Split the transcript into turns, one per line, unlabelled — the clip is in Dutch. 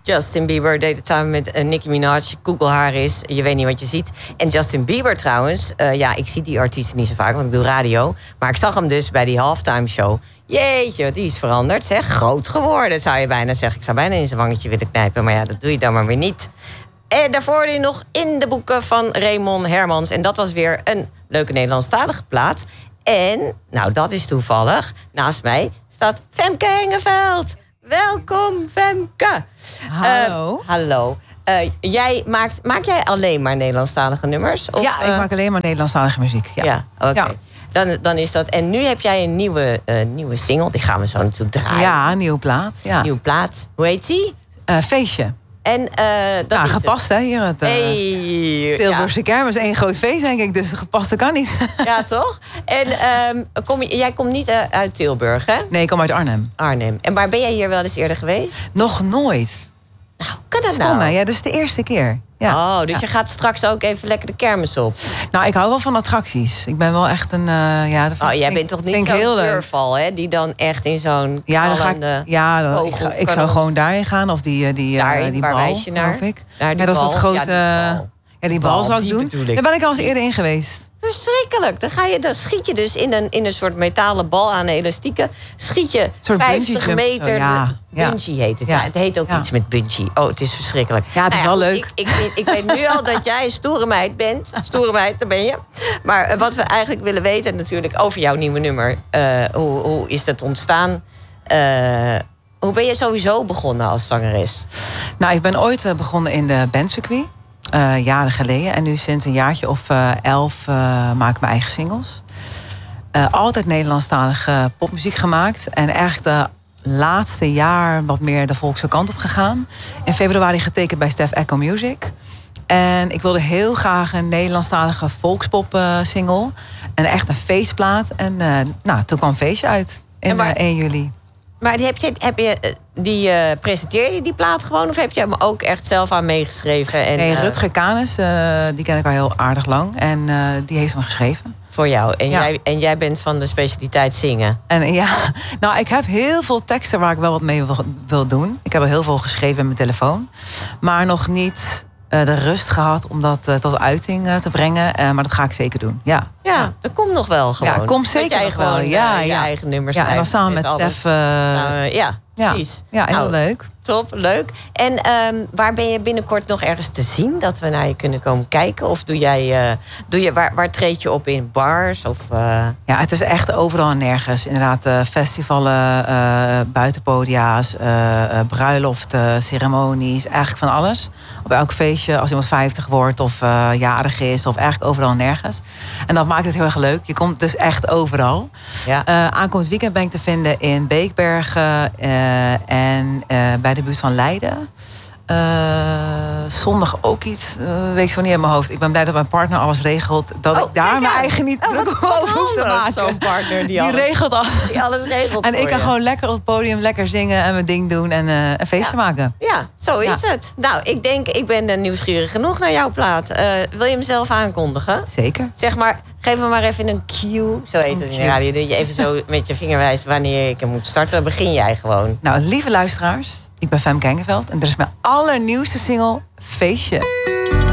Justin Bieber deed het samen met Nicki Minaj. Google haar is, je weet niet wat je ziet. En Justin Bieber trouwens, ik zie die artiesten niet zo vaak, want ik doe radio. Maar ik zag hem dus bij die halftime show. Jeetje, die is veranderd, zeg. Groot geworden, zou je bijna zeggen. Ik zou bijna in zijn wangetje willen knijpen, maar ja, dat doe je dan maar weer niet. En daarvoor hoorde je nog In de Boeken van Raymond Hermans. En dat was weer een leuke Nederlandstalige plaat. En, nou, dat is toevallig. Naast mij staat Femke Hengeveld. Welkom, Femke.
Hallo.
Hallo. Maak jij alleen maar Nederlandstalige nummers? Of,
ja, ik maak alleen maar Nederlandstalige muziek. Ja,
oké. Ja. Dan is dat. En nu heb jij een nieuwe single. Die gaan we zo natuurlijk draaien.
Ja, een nieuwe plaat. Ja.
Nieuwe plaat. Hoe heet die?
Feestje.
En dat is
gepast, hè? Hier het Tilburgse kermis, één groot feest, denk ik. Dus de gepaste kan niet.
Ja, toch? En jij komt niet uit Tilburg, hè?
Nee, ik kom uit Arnhem.
Arnhem. En waar ben jij hier wel eens eerder geweest?
Nog nooit.
Nou, kan dat
Stom, hè? Ja, dat is de eerste keer. Ja.
Oh, dus je gaat straks ook even lekker de kermis op?
Nou, ik hou wel van attracties. Ik ben wel echt een...
jij bent toch niet zo'n durval, hè? Die dan echt in zo'n
ik zou gewoon daarin gaan. Of die
waar
bal,
wijs je naar?
geloof ik.
Naar die
dat is
bal.
dat grote... die bal zou ik doen. Daar ben ik al eens eerder in geweest.
Verschrikkelijk. Dan schiet je dus in een soort metalen bal aan elastieken. Schiet je 50 meter. Bungee heet het. Ja, het heet ook iets met bungee. Oh, het is verschrikkelijk.
Ja, het is wel leuk.
Ik weet nu al dat jij een stoere meid bent. Stoere meid, daar ben je. Maar wat we eigenlijk willen weten natuurlijk over jouw nieuwe nummer. Hoe is dat ontstaan? Hoe ben je sowieso begonnen als zangeres?
Nou, ik ben ooit begonnen in de bandcircuit. Jaren geleden. En nu sinds een jaartje of 11 maak ik mijn eigen singles. Altijd Nederlandstalige popmuziek gemaakt. En echt de laatste jaar wat meer de volkse kant op gegaan. In februari getekend bij Stef Echo Music. En ik wilde heel graag een Nederlandstalige volkspop single. En echt een feestplaat. En toen kwam Feestje uit in 1 juli.
Maar presenteer je die plaat gewoon? Of heb je hem ook echt zelf aan meegeschreven?
Nee, Rutger Kanis, die ken ik al heel aardig lang. En die heeft hem geschreven.
Voor jou. En jij bent van de specialiteit zingen.
En ik heb heel veel teksten waar ik wel wat mee wil doen. Ik heb al heel veel geschreven in mijn telefoon. Maar nog niet de rust gehad om dat tot uiting te brengen. Maar dat ga ik zeker doen, ja.
Ja, dat komt nog wel gewoon.
Ja, komt zeker nog wel.
Je eigen nummers
schrijft. Ja, en dan samen met Stef.
Precies.
Ja, heel leuk.
Top, leuk. En waar ben je binnenkort nog ergens te zien? Dat we naar je kunnen komen kijken? Of waar treed je op in bars? Of,
Ja, het is echt overal en nergens. Inderdaad, festivalen, buitenpodia's, bruiloften, ceremonies. Eigenlijk van alles. Op elk feestje, als iemand 50 wordt of jarig is. Of eigenlijk overal en nergens. En dat maakt het heel erg leuk. Je komt dus echt overal.
Ja.
Aankomend weekend ben ik te vinden in Beekbergen en bij de buurt van Leiden. Zondag ook iets, weet ik zo niet in mijn hoofd. Ik ben blij dat mijn partner alles regelt. Dat ik daar mijn eigen niet druk over hoef te maken.
Zo'n partner die
regelt alles.
Die alles regelt.
En ik kan gewoon lekker op het podium lekker zingen en mijn ding doen en een feestje maken.
Ja, zo is het. Nou, ik ben nieuwsgierig genoeg naar jouw plaat. Wil je hem zelf aankondigen?
Zeker.
Zeg maar, geef me maar even een cue. Zo heet het in de radio. Dat je even zo met je vinger wijst wanneer ik hem moet starten. Dan begin jij gewoon.
Nou, lieve luisteraars. Ik ben Femke Hengeveld en dit is mijn allernieuwste single, Feestje.